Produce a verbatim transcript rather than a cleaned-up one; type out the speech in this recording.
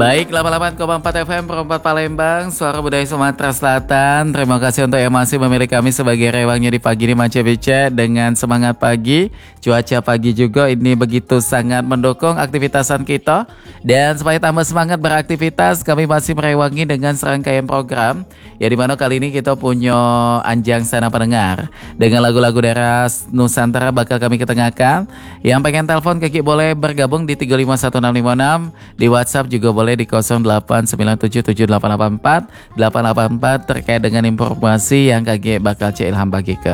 Baik, delapan puluh delapan koma empat F M Perempat Palembang, Suara Budaya Sumatera Selatan. Terima kasih untuk yang masih memilih kami sebagai rewangnya di pagi ini Manca B C dengan semangat pagi. Cuaca pagi juga ini begitu sangat mendukung aktivitasan kita. Dan supaya tambah semangat beraktivitas, kami masih merewangi dengan serangkaian program. Ya dimana kali ini kita punya Anjang Sana Pendengar dengan lagu-lagu daerah Nusantara bakal kami ketengahkan. Yang pengen telepon Kiki boleh bergabung di tiga lima satu enam lima enam. Di WhatsApp juga boleh di nol delapan sembilan tujuh tujuh delapan delapan empat delapan delapan empat terkait dengan informasi yang K G bakal C Ilham bagi ke.